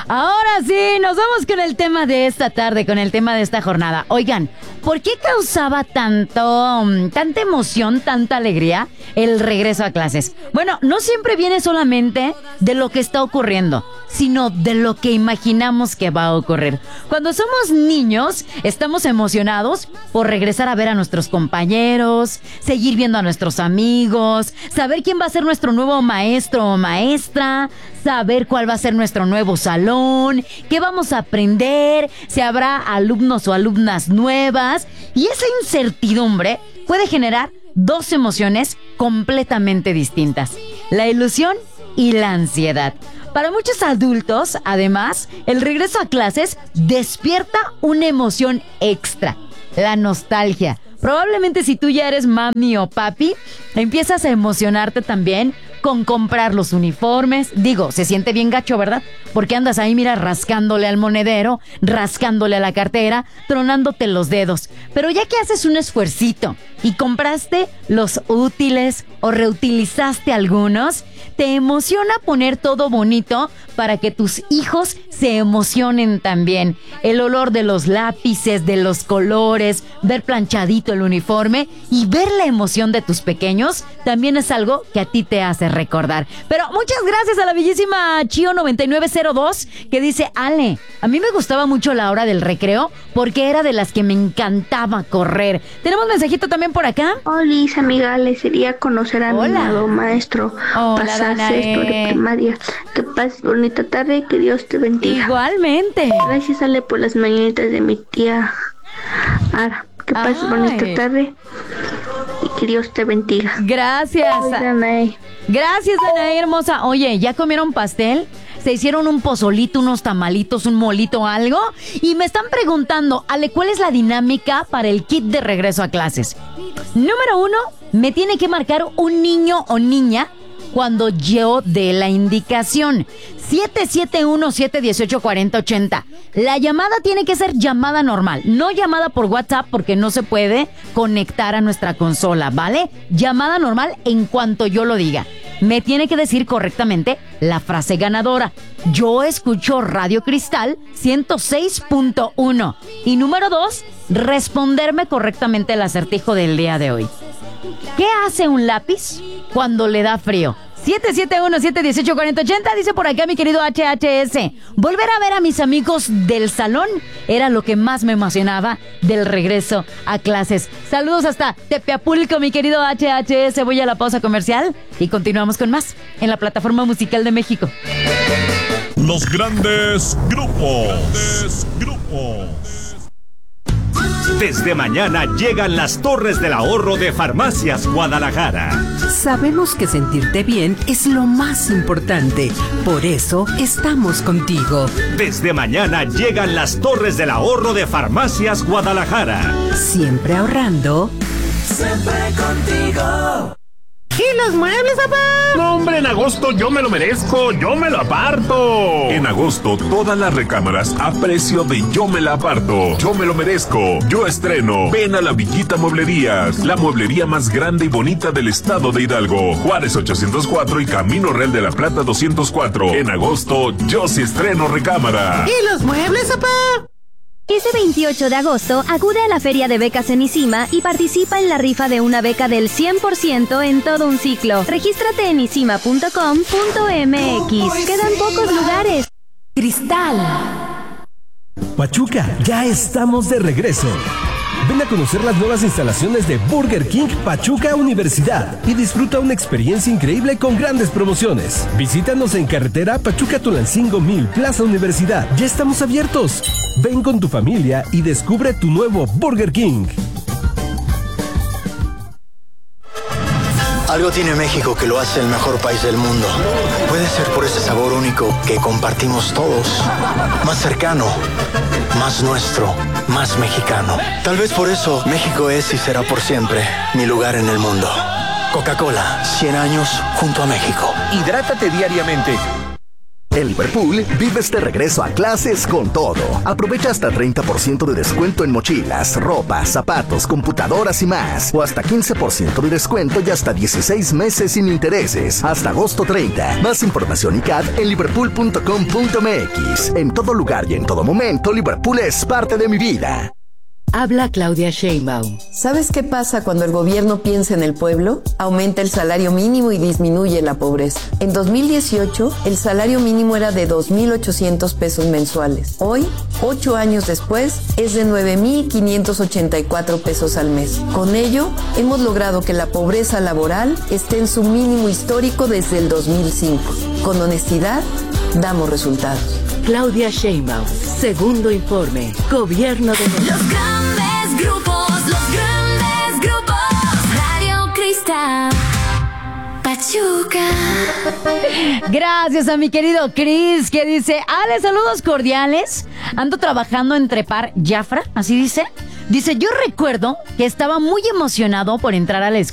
Ahora sí, nos vamos con el tema de esta tarde, con el tema de esta jornada. Oigan, ¿por qué causaba tanta emoción, tanta alegría el regreso a clases? Bueno, no siempre viene solamente de lo que está ocurriendo, sino de lo que imaginamos que va a ocurrir. Cuando somos niños, estamos emocionados por regresar a ver a nuestros compañeros, seguir viendo a nuestros amigos, saber quién va a ser nuestro nuevo maestro o maestra, saber cuál va a ser nuestro nuevo salón, qué vamos a aprender, si habrá alumnos o alumnas nuevas. Y esa incertidumbre puede generar dos emociones completamente distintas: la ilusión y la ansiedad. Para muchos adultos, además, el regreso a clases despierta una emoción extra: la nostalgia. Probablemente si tú ya eres mami o papi, empiezas a emocionarte también con comprar los uniformes. Digo, se siente bien gacho, ¿verdad? Porque andas ahí, mira, rascándole al monedero, rascándole a la cartera, tronándote los dedos. Pero ya que haces un esfuercito y compraste los útiles o reutilizaste algunos, te emociona poner todo bonito para que tus hijos se emocionen también. El olor de los lápices, de los colores, ver planchadito el uniforme y ver la emoción de tus pequeños también es algo que a ti te hace recordar. Pero muchas gracias a la bellísima Chio9902 que dice: Ale, a mí me gustaba mucho la hora del recreo porque era de las que me encantaba correr. Tenemos mensajito también por acá. Hola, amiga, le sería conocer a mi nuevo maestro. Hola, Pasaste esto de primaria. Que pases bonita tarde, que Dios te bendiga. Igualmente. Gracias, Ale, por las mañanitas de mi tía Ara. Que pases bonita tarde y que Dios te bendiga. Gracias. Danae. Gracias, Danae, hermosa. Oye, ¿ya comieron pastel? ¿Se hicieron un pozolito, unos tamalitos, un molito, algo? Y me están preguntando, Ale, ¿cuál es la dinámica para el kit de regreso a clases? Número 1, me tiene que marcar un niño o niña cuando yo dé la indicación. 771-718-4080. La llamada tiene que ser llamada normal, no llamada por WhatsApp porque no se puede conectar a nuestra consola, ¿vale? Llamada normal en cuanto yo lo diga. Me tiene que decir correctamente la frase ganadora: yo escucho Radio Cristal 106.1. Y número 2, responderme correctamente el acertijo del día de hoy. ¿Qué hace un lápiz cuando le da frío? 771-718-4080, dice por acá mi querido HHS. Volver a ver a mis amigos del salón era lo que más me emocionaba del regreso a clases. Saludos hasta Tepeapulco, mi querido HHS. Voy a la pausa comercial y continuamos con más en la Plataforma Musical de México. Los grandes grupos. Desde mañana llegan las Torres del Ahorro de Farmacias Guadalajara. Sabemos que sentirte bien es lo más importante. Por eso estamos contigo. Desde mañana llegan las Torres del Ahorro de Farmacias Guadalajara. Siempre ahorrando. Siempre contigo. ¿Y los muebles, papá? No, hombre, en agosto yo me lo merezco, yo me lo aparto. En agosto, todas las recámaras a precio de yo me la aparto. Yo me lo merezco, yo estreno. Ven a la Villita Mueblerías, la mueblería más grande y bonita del estado de Hidalgo. Juárez 804 y Camino Real de la Plata 204. En agosto, yo sí estreno recámara. ¿Y los muebles, papá? Este 28 de agosto, acude a la Feria de Becas en ICIMA y participa en la rifa de una beca del 100% en todo un ciclo. Regístrate en isima.com.mx. Quedan pocos lugares. Cristal. Pachuca, ya estamos de regreso. Ven a conocer las nuevas instalaciones de Burger King Pachuca Universidad y disfruta una experiencia increíble con grandes promociones. Visítanos en carretera Pachuca-Tulancingo 1000, Plaza Universidad. Ya estamos abiertos. Ven con tu familia y descubre tu nuevo Burger King. Algo tiene México que lo hace el mejor país del mundo. Puede ser por ese sabor único que compartimos todos. Más cercano, más nuestro, más mexicano. Tal vez por eso México es y será por siempre mi lugar en el mundo. Coca-Cola, 100 años junto a México. Hidrátate diariamente. En Liverpool, vives de regreso a clases con todo. Aprovecha hasta 30% de descuento en mochilas, ropa, zapatos, computadoras y más. O hasta 15% de descuento y hasta 16 meses sin intereses. Hasta agosto 30. Más información y CAD en liverpool.com.mx. En todo lugar y en todo momento, Liverpool es parte de mi vida. Habla Claudia Sheinbaum. ¿Sabes qué pasa cuando el gobierno piensa en el pueblo? Aumenta el salario mínimo y disminuye la pobreza. En 2018, el salario mínimo era de 2,800 pesos mensuales. Hoy, 8 años después, es de 9,584 pesos al mes. Con ello, hemos logrado que la pobreza laboral esté en su mínimo histórico desde el 2005. Con honestidad, damos resultados. Claudia Sheinbaum, segundo informe, Gobierno de México. Los grandes grupos, Radio Cristal, Pachuca. Gracias a mi querido Chris, que dice: Ale, saludos cordiales. Ando trabajando en Trepar Jafra, así dice. Dice, yo recuerdo que estaba muy emocionado por entrar a la escuela.